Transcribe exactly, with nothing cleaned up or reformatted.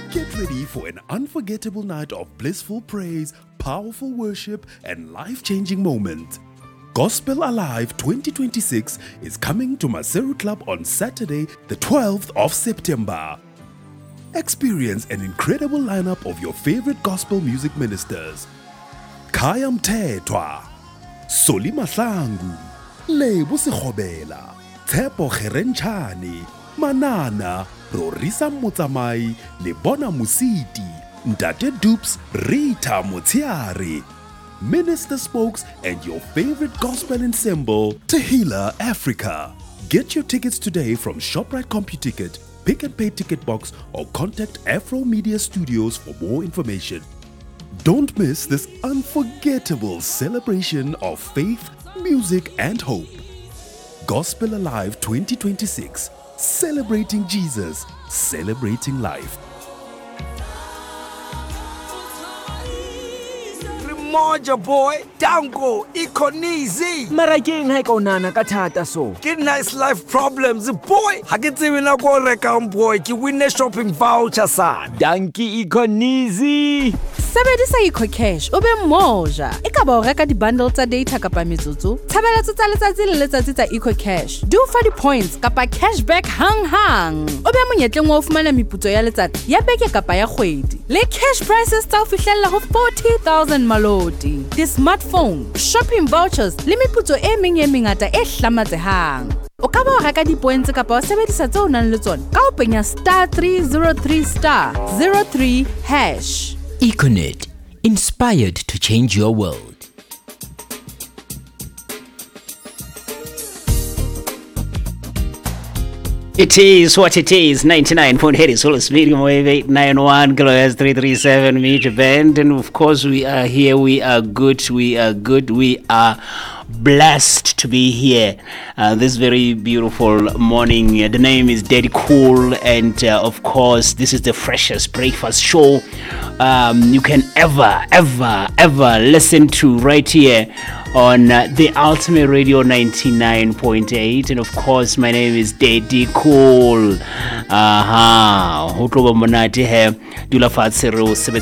Get ready for an unforgettable night of blissful praise, powerful worship, and life-changing moments. Gospel Alive twenty twenty-six is coming to Maseru Club on Saturday, the twelfth of September. Experience an incredible lineup of your favorite gospel music ministers. Khaya Mthethwa, Soli Mahlangu, Lebo Sekgobela, Tshepo Kgerenchane, Manana, Rorisa Motsamai, Lebona Musiti, Ntate Dupes, Rita Motsiari, Minister Spokes, and your favorite gospel ensemble, Tehillah Africa. Get your tickets today from ShopRite CompuTicket, Pick and Pay Ticket Box, or contact Afro Media Studios for more information. Don't miss this unforgettable celebration of faith, music, and hope. Gospel Alive twenty twenty-six, celebrating Jesus, celebrating life. Moja boy, Dango, Ikonizi. Marakeng hai ka nana ka thata so. Ke nice life problems boy. Ha ke tsebe na go reka boy, ke win shopping voucher sana. Danki Ikonizi. Sebedisa EcoCash o be moja. E ka ba o reka di-bundle tsa data kapa metsotso. Tshebeletso tsa letsatsi le letsatsi tsa EcoCash. Do for di-points kapa cashback hang-hang. O be monyetleng wa o fumana meputso ya letsatsi ya beke kapa ya kgwedi. Le cash prices tsa o fihlella ho forty thousand malodi. Di-smartphone, shopping vouchers le meputso e meng e mengata e hlamatsehang. O ka ba o reka di-points kapa o sebedisa tse o nang le tsona ka o penya star three zero three star zero three hash. Econet, inspired to change your world. It is what it is. ninety-nine point eight is always medium wave eight nine one kilohertz three three seven meter band, and of course we are here. We are good. We are good. We are blessed to be here uh, this very beautiful morning. Uh, the name is Daddy Cool, and uh, of course this is the freshest breakfast show um, you can ever, ever, ever listen to right here on uh, the Ultimate Radio ninety-nine point eight. And of course my name is Daddy Cool. Aha, ho tlo ba monate he dula fatshe re o